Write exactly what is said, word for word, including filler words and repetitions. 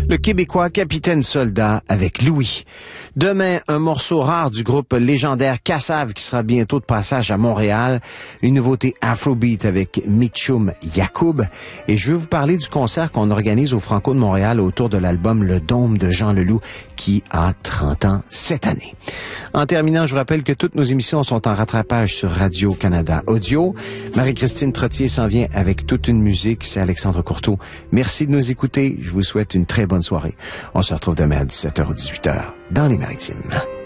le Québécois Capitaine Soldat avec Louis. Demain, un morceau rare du groupe légendaire Kassav qui sera bientôt de passage à Montréal. Une nouveauté Afrobeat avec Mitchum Yacoub. Et je veux vous parler du concert qu'on organise au Franco de Montréal autour de l'album Le Dôme de Jean Leloup qui a trente ans cette année. En terminant, je vous rappelle que toutes nos émissions sont en rattrapage sur Radio-Canada Audio. Marie-Christine Trottier s'en vient avec toute une musique. C'est Alexandre Courteau. Merci de nous écouter. Je vous souhaite une très bonne soirée. On se retrouve demain à dix-sept heures ou dix-huit heures dans les Maritimes.